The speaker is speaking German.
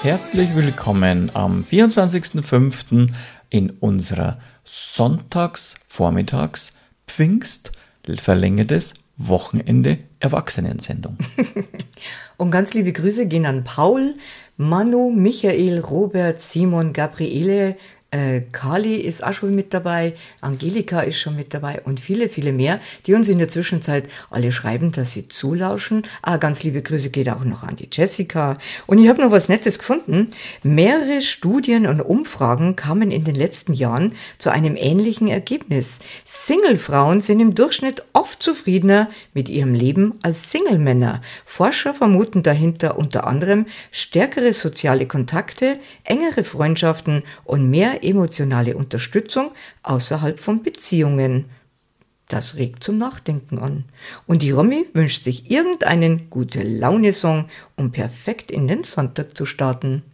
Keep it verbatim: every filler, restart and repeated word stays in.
Herzlich willkommen am vierundzwanzigsten fünften in unserer Sonntags-Vormittags Pfingst verlängertes Wochenende Erwachsenensendung. Und ganz liebe Grüße gehen an Paul, Manu, Michael, Robert, Simon, Gabriele, äh, Kali ist auch schon mit dabei, Angelika ist schon mit dabei und viele, viele mehr, die uns in der Zwischenzeit alle schreiben, dass sie zulauschen. Ah, ganz liebe Grüße geht auch noch an die Jessica. Und ich habe noch was Nettes gefunden. Mehrere Studien und Umfragen kamen in den letzten Jahren zu einem ähnlichen Ergebnis. Single-Frauen sind im Durchschnitt oft zufriedener mit ihrem Leben als Single-Männer. Forscher vermuten dahinter unter anderem stärkere soziale Kontakte, engere Freundschaften und mehr emotionale Unterstützung außerhalb von Beziehungen. Das regt zum Nachdenken an. Und die Romy wünscht sich irgendeinen Gute-Laune-Song, um perfekt in den Sonntag zu starten.